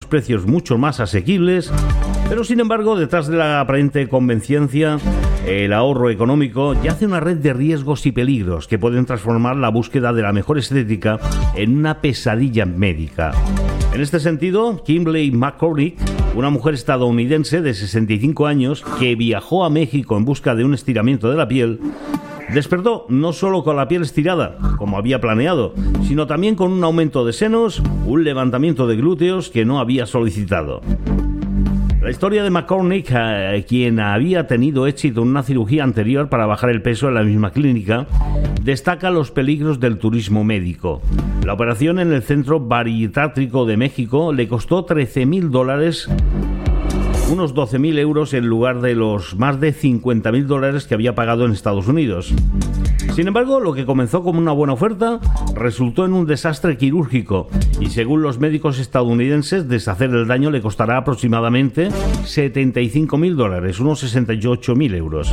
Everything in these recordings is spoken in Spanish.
precios mucho más asequibles, pero sin embargo, detrás de la aparente conveniencia, el ahorro económico yace una red de riesgos y peligros que pueden transformar la búsqueda de la mejor estética en una pesadilla médica. En este sentido, Kimberly McCormick, una mujer estadounidense de 65 años que viajó a México en busca de un estiramiento de la piel, despertó no solo con la piel estirada, como había planeado, sino también con un aumento de senos, un levantamiento de glúteos que no había solicitado. La historia de McCormick, quien había tenido éxito en una cirugía anterior para bajar el peso en la misma clínica, destaca los peligros del turismo médico. La operación en el Centro Bariátrico de México le costó $13,000, unos 12.000 euros en lugar de los más de $50.000 que había pagado en Estados Unidos. Sin embargo, lo que comenzó como una buena oferta resultó en un desastre quirúrgico y, según los médicos estadounidenses, deshacer el daño le costará aproximadamente $75.000, unos 68.000 euros.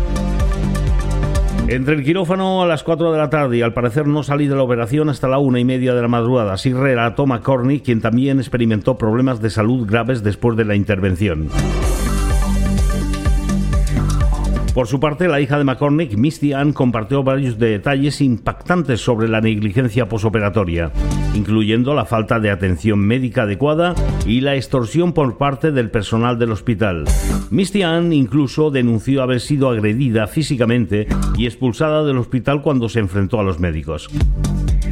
Entre el quirófano a las 4 de la tarde y al parecer no salí de la operación hasta la 1:30 de la madrugada, así relató McCormick, quien también experimentó problemas de salud graves después de la intervención. Por su parte, la hija de McCormick, Misty Ann, compartió varios detalles impactantes sobre la negligencia posoperatoria, incluyendo la falta de atención médica adecuada y la extorsión por parte del personal del hospital. Misty Ann incluso denunció haber sido agredida físicamente y expulsada del hospital cuando se enfrentó a los médicos.